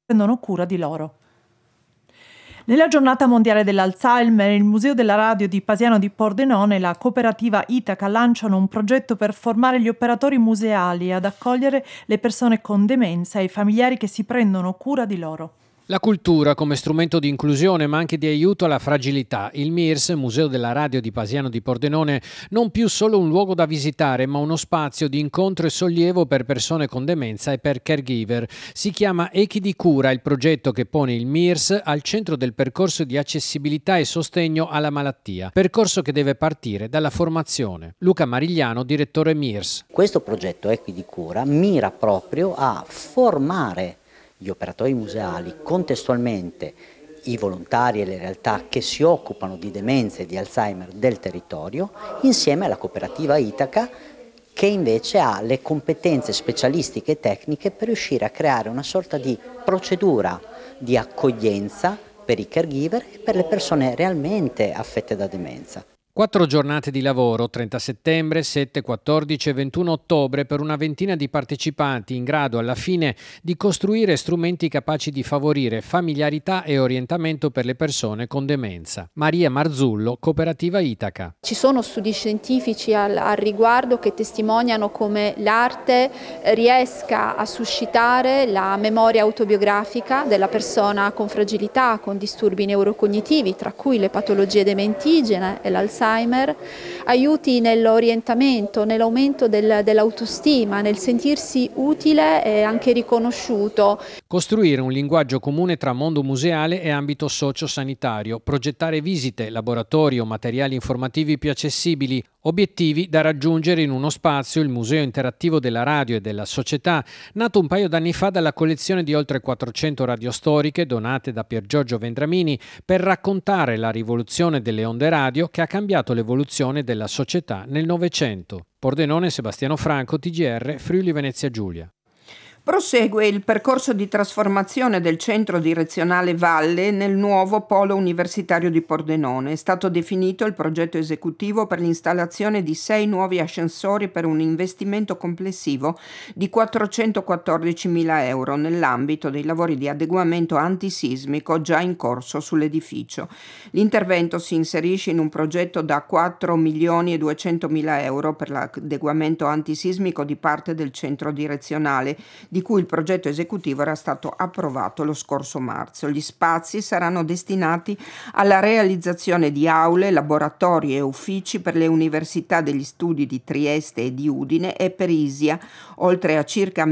prendono cura di loro. Nella giornata mondiale dell'Alzheimer, il Museo della Radio di Pasiano di Pordenone e la cooperativa Itaca lanciano un progetto per formare gli operatori museali ad accogliere le persone con demenza e i familiari che si prendono cura di loro. La cultura come strumento di inclusione ma anche di aiuto alla fragilità. Il MIRS, Museo della Radio di Pasiano di Pordenone, non più solo un luogo da visitare ma uno spazio di incontro e sollievo per persone con demenza e per caregiver. Si chiama Echi di Cura, il progetto che pone il MIRS al centro del percorso di accessibilità e sostegno alla malattia. Percorso che deve partire dalla formazione. Luca Marigliano, direttore MIRS. Questo progetto Echi di Cura mira proprio a formare gli operatori museali, contestualmente i volontari e le realtà che si occupano di demenza e di Alzheimer del territorio, insieme alla cooperativa Itaca, che invece ha le competenze specialistiche e tecniche per riuscire a creare una sorta di procedura di accoglienza per i caregiver e per le persone realmente affette da demenza. 4 giornate di lavoro, 30 settembre, 7, 14 e 21 ottobre, per una ventina di partecipanti in grado alla fine di costruire strumenti capaci di favorire familiarità e orientamento per le persone con demenza. Maria Marzullo, cooperativa Itaca. Ci sono studi scientifici al riguardo che testimoniano come l'arte riesca a suscitare la memoria autobiografica della persona con fragilità, con disturbi neurocognitivi, tra cui le patologie dementigene e l'Alzheimer, aiuti nell'orientamento, nell'aumento dell'autostima, nel sentirsi utile e anche riconosciuto. Costruire un linguaggio comune tra mondo museale e ambito socio-sanitario, progettare visite, laboratori o materiali informativi più accessibili, obiettivi da raggiungere in uno spazio, il Museo Interattivo della Radio e della Società, nato un paio d'anni fa dalla collezione di oltre 400 radiostoriche donate da Pier Giorgio Vendramini per raccontare la rivoluzione delle onde radio che ha cambiato l'evoluzione della società nel Novecento. Pordenone, Sebastiano Franco, TGR, Friuli Venezia Giulia. Prosegue il percorso di trasformazione del centro direzionale Valle nel nuovo polo universitario di Pordenone. È stato definito il progetto esecutivo per l'installazione di 6 nuovi ascensori per un investimento complessivo di 414.000 euro nell'ambito dei lavori di adeguamento antisismico già in corso sull'edificio. L'intervento si inserisce in un progetto da 4.200.000 euro per l'adeguamento antisismico di parte del centro direzionale, di cui il progetto esecutivo era stato approvato lo scorso marzo. Gli spazi saranno destinati alla realizzazione di aule, laboratori e uffici per le università degli studi di Trieste e di Udine e per ISIA, oltre a circa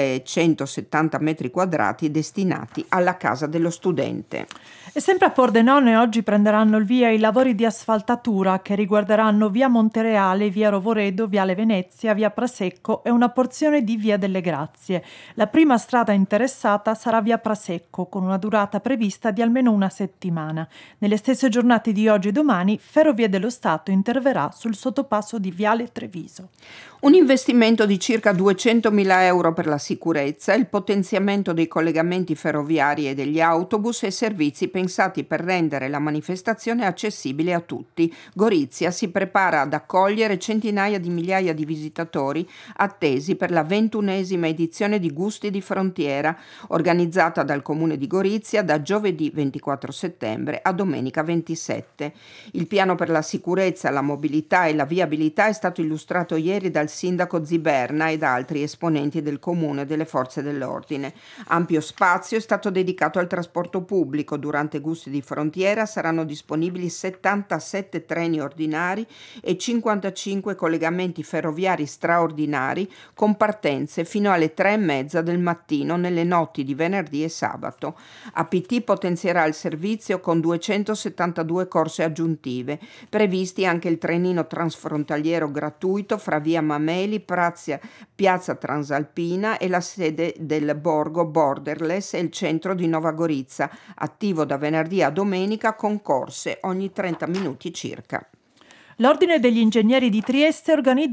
1.170 metri quadrati destinati alla casa dello studente. E sempre a Pordenone oggi prenderanno il via i lavori di asfaltatura che riguarderanno via Montereale, via Rovoredo, viale Venezia, via Prasecco e una porzione di via delle Grazie. La prima strada interessata sarà via Prasecco, con una durata prevista di almeno una settimana. Nelle stesse giornate di oggi e domani, Ferrovie dello Stato interverrà sul sottopasso di viale Treviso. Un investimento di circa 200.000 euro per la sicurezza, il potenziamento dei collegamenti ferroviari e degli autobus e servizi pensati per rendere la manifestazione accessibile a tutti. Gorizia si prepara ad accogliere centinaia di migliaia di visitatori attesi per la 21esima edizione di Gusti di Frontiera, organizzata dal Comune di Gorizia da giovedì 24 settembre a domenica 27. Il piano per la sicurezza, la mobilità e la viabilità è stato illustrato ieri dal sindaco Ziberna e da altri esponenti del comune e delle forze dell'ordine. Ampio spazio è stato dedicato al trasporto pubblico. Durante Gusti di Frontiera saranno disponibili 77 treni ordinari e 55 collegamenti ferroviari straordinari con partenze fino alle 3:30 del mattino nelle notti di venerdì e sabato. APT potenzierà il servizio con 272 corse aggiuntive, previsti anche il trenino transfrontaliero gratuito fra via Mameli, piazza Transalpina e la sede del borgo Borderless e il centro di Nova Gorizia, attivo da venerdì a domenica con corse ogni 30 minuti circa. L'Ordine degli Ingegneri di Trieste organizza